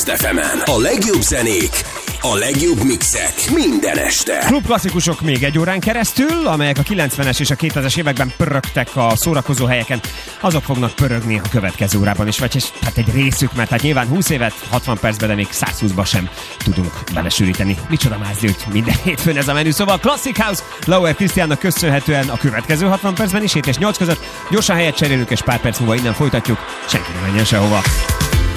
Blast FM-en. A legjobb zenék, a legjobb mixek minden este. Klubklasszikusok még egy órán keresztül, amelyek a 90-es és a 2000-es években pörögtek a szórakozó helyeken, azok fognak pörögni a következő órában is, vagy hát egy részük, mert hát nyilván 20 évet 60 percben, de még 120-ba sem tudunk belesűríteni. Micsoda mázli, hogy minden hétfőn ez a menü. Szóval Classic House, Lauer Krisztiánnak köszönhetően a következő 60 percben is, 7 és 8 között. Gyorsan helyet cserélünk, és pár perc múlva innen folytatjuk. Senki nem menjen sehova.